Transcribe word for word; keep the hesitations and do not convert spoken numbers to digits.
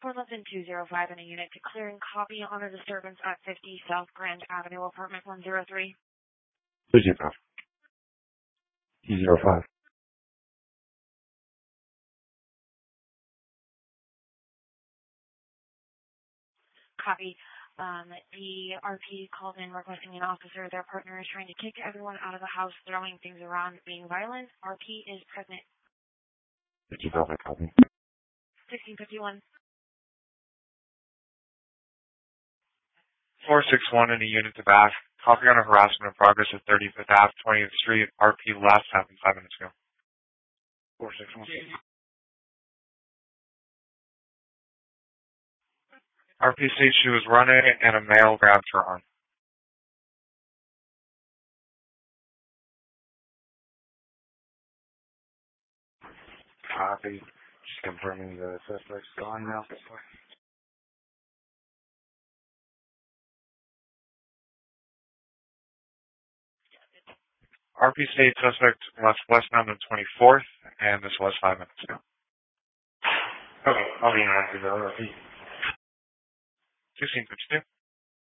Portland two zero five in a unit to clearing copy on a disturbance at fifty South Grand Avenue, apartment one zero three. two zero five. two zero five. Copy. Um, the R P called in requesting an officer. Their partner is trying to kick everyone out of the house, throwing things around, being violent. R P is present. fifty Velvet, copy. sixteen fifty-one. four six one in a unit to Bath. Copy on a harassment in progress at thirty-fifth Avenue, twentieth Street. R P last happened five minutes ago. four six one. R P states she was running and a male grabbed her arm. Copy. Just confirming the suspect's gone now. R P state suspect left westbound on twenty-fourth, and this was five minutes ago. Okay, I'll be in after the R P. sixteen fifty-two.